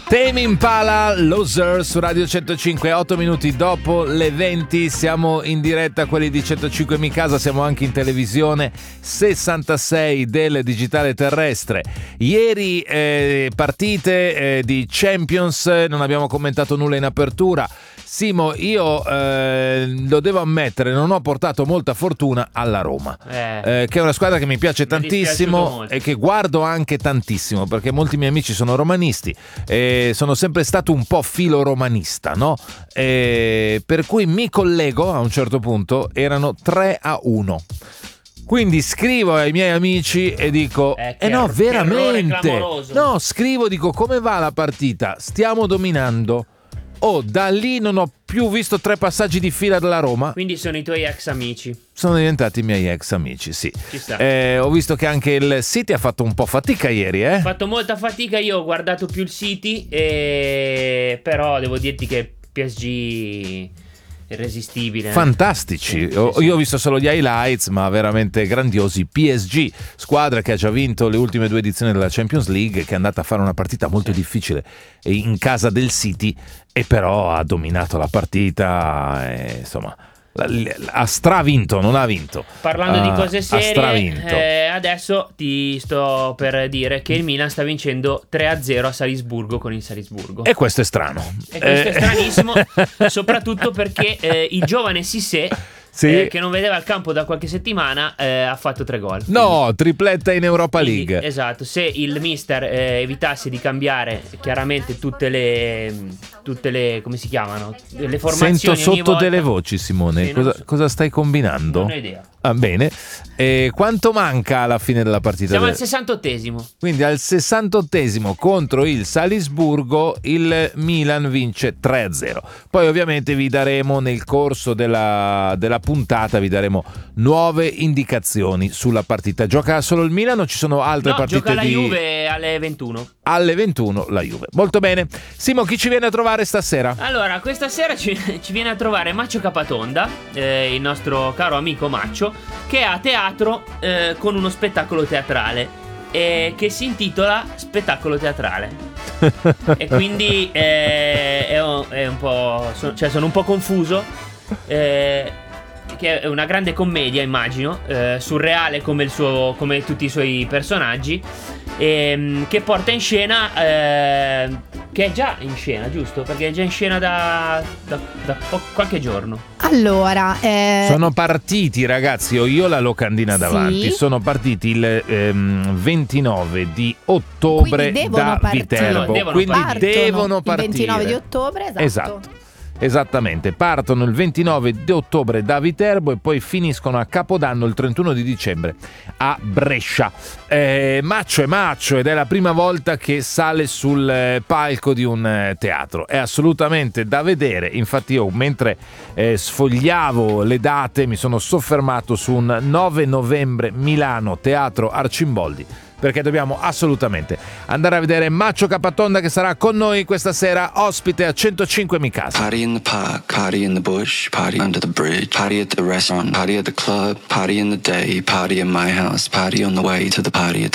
Tame Impala, Loser su Radio 105, 8 minuti dopo le 20, siamo in diretta, quelli di 105 Mi Casa, siamo anche in televisione, 66 del digitale terrestre. Ieri partite di Champions, non abbiamo commentato nulla in apertura. Simo, io lo devo ammettere, non ho portato molta fortuna alla Roma, che è una squadra che mi piace tantissimo e che guardo anche tantissimo, perché molti miei amici sono romanisti e sono sempre stato un po' filo romanista, no? Per cui mi collego a un certo punto, erano 3-1. Quindi scrivo ai miei amici e dico no, veramente, no, scrivo, dico, come va la partita? Stiamo dominando. Da lì non ho più visto 3 passaggi di fila della Roma. Quindi sono i tuoi ex amici. Sono diventati i miei ex amici, sì. Ci sta. Ho visto che anche il City ha fatto un po' fatica ieri, Ha fatto molta fatica, io ho guardato più il City, però devo dirti che PSG... irresistibile. Fantastici. Io ho visto solo gli highlights, ma veramente grandiosi. PSG, squadra che ha già vinto le ultime 2 edizioni della Champions League, che è andata a fare una partita molto difficile in casa del City, e però ha dominato la partita, insomma ha stravinto, non ha vinto. Parlando di cose serie, ha adesso ti sto per dire che il Milan sta vincendo 3-0 a Salisburgo con il Salisburgo. E questo è strano. E questo è stranissimo, soprattutto perché il giovane Cissé, che non vedeva il campo da qualche settimana, ha fatto 3 gol. No, tripletta in Europa League. Esatto, se il mister evitasse di cambiare chiaramente tutte le come si chiamano? Le formazioni. Sento sotto volta. Delle voci, Simone. Sì, cosa stai combinando? Non ho idea. Bene. Quanto manca alla fine della partita? Siamo al 68esimo. Quindi al 68esimo contro il Salisburgo il Milan vince 3-0. Poi ovviamente vi daremo nel corso della puntata, vi daremo nuove indicazioni sulla partita. Gioca solo il Milan o ci sono altre partite? Gioca la Juve alle 21. Alle 21 la Juve. Molto bene. Simo, chi ci viene a trovare stasera? Allora, questa sera ci viene a trovare Maccio Capatonda, il nostro caro amico Maccio, che è a teatro con uno spettacolo teatrale che si intitola Spettacolo Teatrale. E quindi è un po', sono un po' confuso, che è una grande commedia, immagino, surreale come tutti i suoi personaggi, che porta in scena, che è già in scena, giusto? Perché è già in scena da qualche giorno. Allora, sono partiti, ragazzi, ho io la locandina davanti. Sono partiti il 29 di ottobre da Viterbo. Quindi devono partire il 29 di ottobre, esatto. Esattamente, partono il 29 di ottobre da Viterbo e poi finiscono a Capodanno il 31 di dicembre a Brescia. Maccio è Maccio ed è la prima volta che sale sul palco di un teatro. È assolutamente da vedere. Infatti io, mentre sfogliavo le date, mi sono soffermato su un 9 novembre Milano, Teatro Arcimboldi, perché dobbiamo assolutamente andare a vedere Maccio Capatonda, che sarà con noi questa sera, ospite a 105 Mi Casa. Party in the park, party in the bush, party under the bridge, party at the restaurant, party at the club, party in the day, party in my house, party on the way to the party at